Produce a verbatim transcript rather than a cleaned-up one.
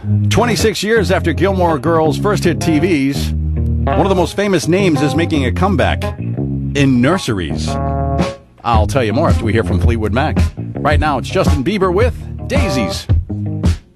twenty-six years after Gilmore Girls first hit T Vs, one of the most famous names is making a comeback in nurseries. I'll tell you more after we hear from Fleetwood Mac. Right now, it's Justin Bieber with Daisies.